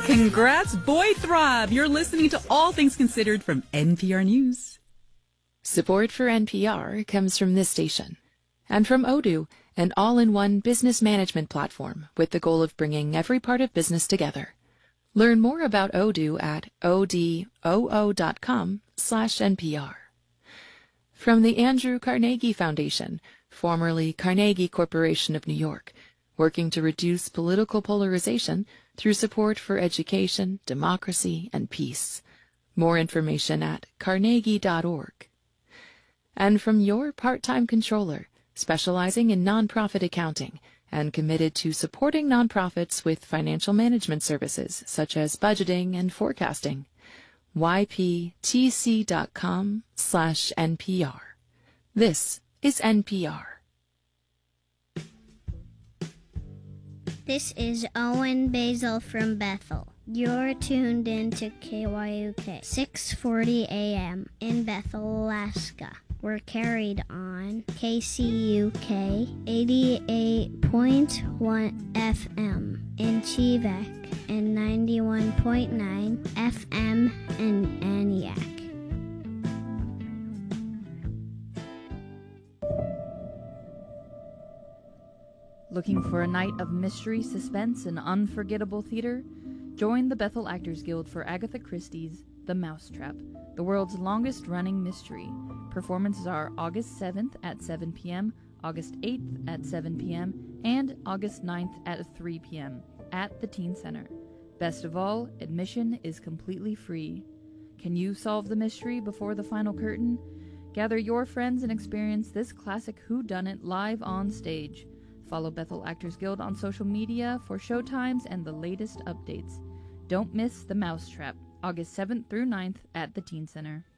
Congrats, Boy Throb! You're listening to All Things Considered from NPR News. Support for NPR comes from this station and from Odoo, an all-in-one business management platform with the goal of bringing every part of business together. Learn more about Odoo at odoo.com/NPR. From the Andrew Carnegie Foundation, formerly Carnegie Corporation of New York, working to reduce political polarization through support for education, democracy, and peace. More information at carnegie.org. And from your part-time controller, specializing in nonprofit accounting and committed to supporting nonprofits with financial management services such as budgeting and forecasting. yptc.com/NPR. This is NPR. This is Owen Basil from Bethel. You're tuned in to KYUK 640 AM in Bethel, Alaska. We're carried on KCUK 88.1 FM in Chivak and 91.9 FM in Aniak. Looking for a night of mystery, suspense, and unforgettable theater? Join the Bethel Actors Guild for Agatha Christie's The Mousetrap, the world's longest-running mystery. Performances are August 7th at 7 p.m., August 8th at 7 p.m., and August 9th at 3 p.m. at the Teen Center. Best of all, admission is completely free. Can you solve the mystery before the final curtain? Gather your friends and experience this classic whodunit live on stage. Follow Bethel Actors Guild on social media for showtimes and the latest updates. Don't miss The Mousetrap, August 7th through 9th at the Teen Center.